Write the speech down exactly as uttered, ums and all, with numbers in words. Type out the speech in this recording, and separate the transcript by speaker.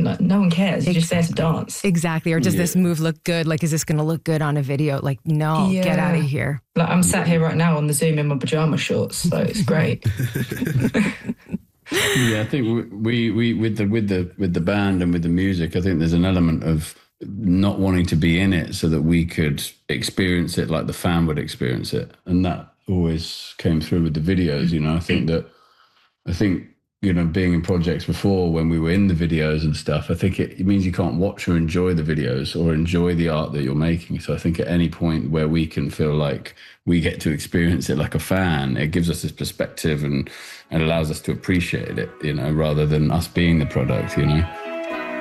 Speaker 1: Like, no one cares. You're
Speaker 2: exactly.
Speaker 1: just there to dance.
Speaker 2: Exactly. Or does
Speaker 3: yeah.
Speaker 2: this move look good? Like, is this going to look good on a video? Like, no,
Speaker 1: Yeah.
Speaker 2: get out of here.
Speaker 1: Like, I'm sat here right now on the Zoom in my pajama shorts, so it's great.
Speaker 3: Yeah, I think we, we with the with the with the band and with the music, I think there's an element of not wanting to be in it so that we could experience it like the fan would experience it, and that always came through with the videos. You know, I think that I think you know being in projects before when we were in the videos and stuff, I think it, it means you can't watch or enjoy the videos or enjoy the art that you're making. So I think at any point where we can feel like we get to experience it like a fan, it gives us this perspective and, and allows us to appreciate it, you know, rather than us being the product, you know.